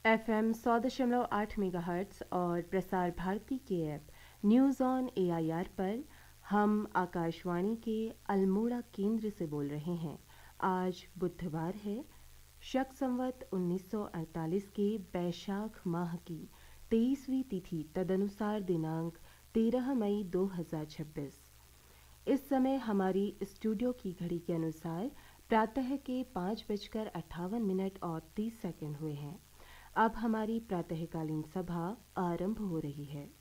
FM 100.8 megahertz और प्रसार भारती के app news on AIR पर हम आकाशवाणी के अल्मोड़ा केंद्र से बोल रहे हैं। आज बुधवार है, शक संवत 1948 के बैशाख माह की 23वीं तिथि तदनुसार दिनांक 13 मई 2026। इस समय हमारी स्टूडियो की घड़ी के अनुसार प्रातः के 5:58 और 30 सेकंड हुए हैं। अब हमारी प्रातःकालीन सभा आरंभ हो रही है।